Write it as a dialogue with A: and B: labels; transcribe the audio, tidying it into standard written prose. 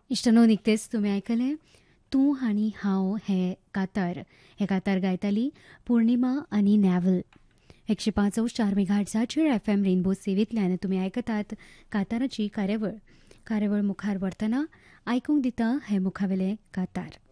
A: इश्टनो निकतेच तुमी आयकलें तूं आनी हांव हे कातार गायताली पूर्णिमा आनी नॅवल 105.4 मेगाहर्ट्झाचेर FM रेनबो सेवेंतल्यान तुमी आयकतात काताराची कार्यावळ मुखार व्हरतना आयकूंक दिता हे मुखावेले कातार.